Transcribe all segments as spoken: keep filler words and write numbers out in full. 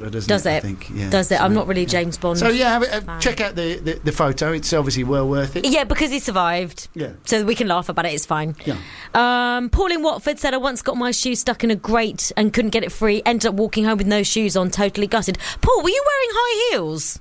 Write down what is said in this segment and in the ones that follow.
photo, doesn't Does it? it? I think. Yeah. Does it? So, I'm not really yeah. James Bond. So yeah, have it, have, fan. check out the, the, the photo. It's obviously well worth it. Yeah, because he survived. Yeah. So we can laugh about it, it's fine. Yeah. Um, Paul in Watford said, I once got my shoe stuck in a grate and couldn't get it free. Ended up walking home with no shoes on, totally gutted. Paul, were you wearing high heels?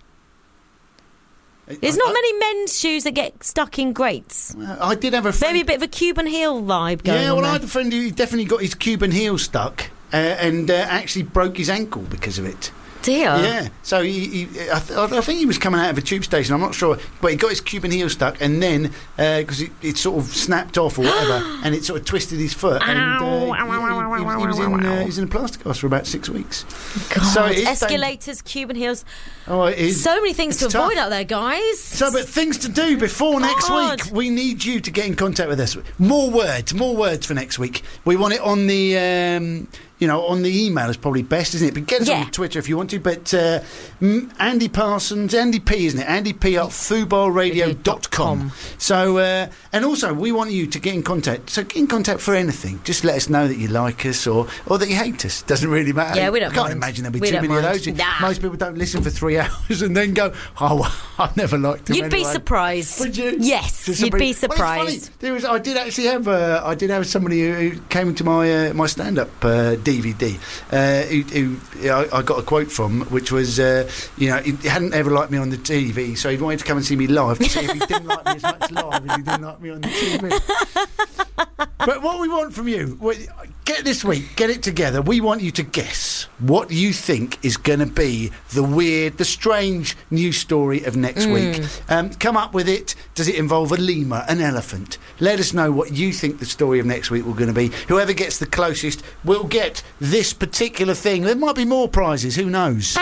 There's I, not I, many men's shoes that get stuck in grates. I did have a friend. Maybe a bit of a Cuban heel vibe going Yeah, on well, there. I had a friend who definitely got his Cuban heel stuck uh, and uh, actually broke his ankle because of it. Dear. Yeah, so he, he, I, th- I think he was coming out of a tube station, I'm not sure, but he got his Cuban heel stuck, and then because uh, it, it sort of snapped off or whatever, and it sort of twisted his foot, and uh, yeah, he, he, he was in uh, he was in a plaster cast for about six weeks. God, so it is escalators, dang- Cuban heels. Oh, it is, so many things to tough. avoid out there, guys. So, but things to do before next God. week. We need you to get in contact with us. More words, more words for next week. We want it on the. Um, You know, on the email is probably best, isn't it? But get us yeah. on Twitter if you want to. But uh, Andy Parsons, Andy P, isn't it? Andy P at football radio dot com. So, uh, and also, we want you to get in contact. So, get in contact for anything. Just let us know that you like us or, or that you hate us. Doesn't really matter. Yeah, we don't I can't mind. imagine there'll be We too don't many mind. of those. Nah. Most people don't listen for three hours and then go, oh, I never liked him You'd anyway. be surprised. Would you? Yes, Just you'd somebody- be surprised. Well, it's funny. There was, I did actually have uh, I did have somebody who, who came into my uh, my stand-up uh, D V D. Uh, who, who I, I got a quote from, which was, uh, you know, he hadn't ever liked me on the T V, so he wanted to come and see me live to see if he didn't like me as much live as he didn't like me on the T V. But what we want from you, get this week, get it together. We want you to guess what you think is going to be the weird, the strange news story of next Mm. week. Um, come up with it. Does it involve a lemur, an elephant? Let us know what you think the story of next week will going to be. Whoever gets the closest will get this particular thing. There might be more prizes, who knows?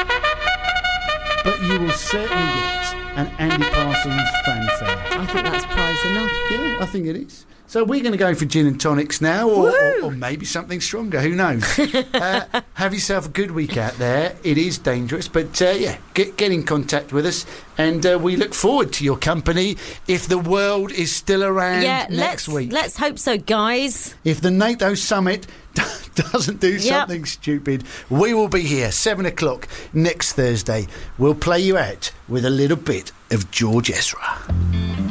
But you will certainly get an Andy Parsons fanfare. I think that's prize enough. Yeah, I think it is. So we're going to go for gin and tonics now, or, or, or maybe something stronger. Who knows? uh, have yourself a good week out there. It is dangerous, but uh, yeah, get, get in contact with us, and uh, we look forward to your company if the world is still around Yeah, next let's, week. let's hope so, guys. If the NATO summit doesn't do Yep. something stupid, we will be here seven o'clock next Thursday. We'll play you out with a little bit of George Ezra.